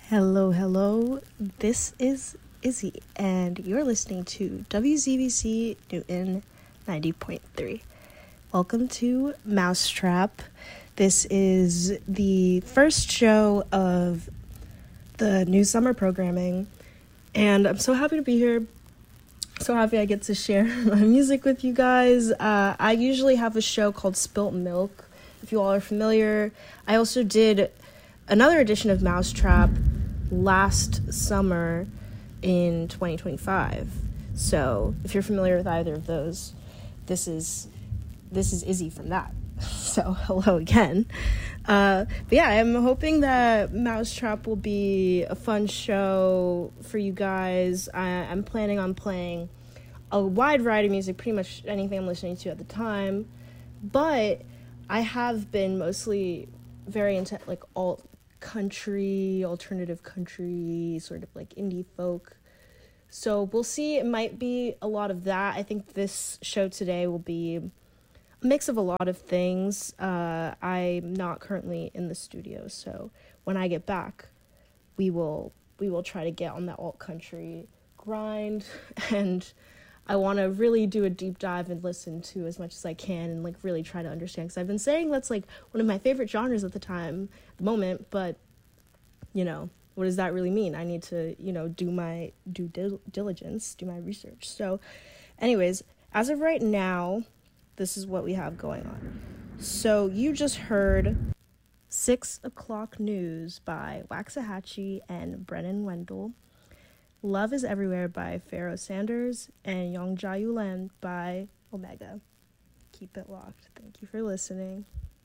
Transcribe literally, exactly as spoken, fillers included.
Hello, hello. This is Izzy, and you're listening to W Z B C Newton ninety point three. Welcome to Mousetrap. This is the first show of the new summer programming, and I'm so happy to be here. So happy I get to share my music with you guys. Uh, I usually have a show called Spilt Milk, if you all are familiar. I also did another edition of Mousetrap last summer in twenty twenty-five. So if you're familiar with either of those, this is this is Izzy from that. So hello again. Uh, but yeah, I'm hoping that Mousetrap will be a fun show for you guys. I, I'm planning on playing a wide variety of music, pretty much anything I'm listening to at the time. But I have been mostly very into like alt country, alternative country, sort of like indie folk. So we'll see. It might be a lot of that. I think this show today will be a mix of a lot of things. Uh, I'm not currently in the studio, so when I get back, we will we will try to get on that alt country grind, and I want to really do a deep dive and listen to as much as I can and like really try to understand, because I've been saying that's like one of my favorite genres at the time, the moment, but you know, what does that really mean? I need to, you know, do my due dil- diligence, do my research. So anyways, as of right now, this is what we have going on. So you just heard Six O'Clock News by Waxahachie and Brennan Wendell, Love is Everywhere by Pharoah Sanders, and Yong Jayulen by Omega. Keep it locked. Thank you for listening.